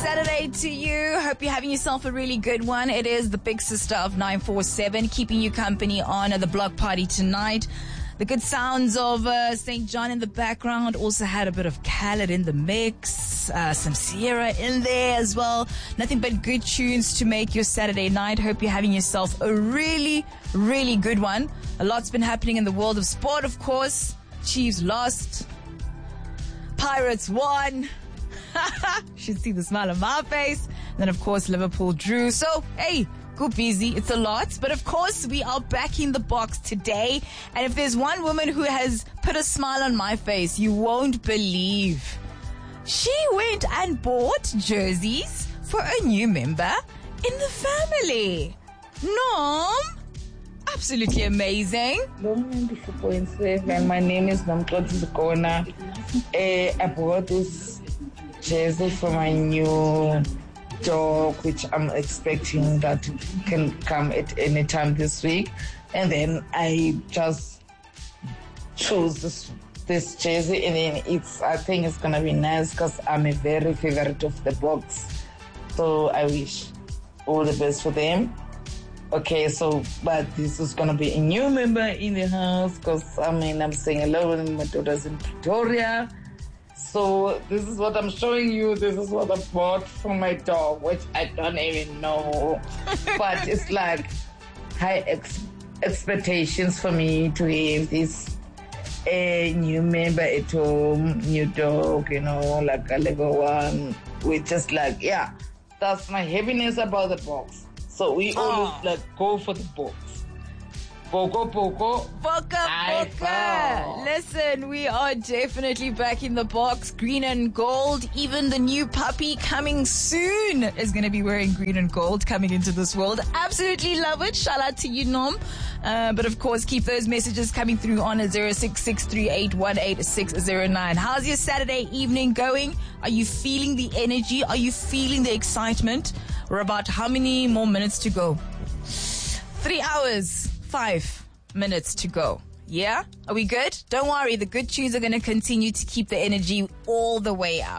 Saturday to you. Hope you're having yourself a really good one. It is the big sister of 947, keeping you company on the block party tonight. The good sounds of St. John in the background. Also had a bit of Khaled in the mix. Some Sierra in there as well. Nothing but good tunes to make your Saturday night. Hope you're having yourself a really, really good one. A lot's been happening in the world of sport, of course. Chiefs lost. Pirates won. Should see the smile on my face. And then, of course, Liverpool drew. So, hey, go busy. It's a lot. But, of course, we are backing the box today. And if there's one woman who has put a smile on my face, you won't believe. She went and bought jerseys for a new member in the family. Nom? Absolutely amazing. And my name is Nomkot Zikona. I bought this jersey for my new dog, which I'm expecting that can come at any time this week. And then I just chose this jersey, and then I think it's gonna be nice because I'm a very favorite of the box. So I wish all the best for them. Okay, but this is gonna be a new member in the house because I'm saying hello, and my daughter's in Pretoria. So this is what I'm showing you. This is what I bought for my dog, which I don't even know. But it's like high expectations for me to have this new member at home, new dog, like a Lego one. We just that's my happiness about the box. So we always go for the box. Poco. Listen, we are definitely back in the box. Green and gold. Even the new puppy coming soon is going to be wearing green and gold coming into this world. Absolutely love it. Shout out to you, Nom. But of course, keep those messages coming through on 0663818609. How's your Saturday evening going? Are you feeling the energy? Are you feeling the excitement? We're about how many more minutes to go? 3 hours. 5 minutes to go. Yeah? Are we good? Don't worry. The good tunes are going to continue to keep the energy all the way out.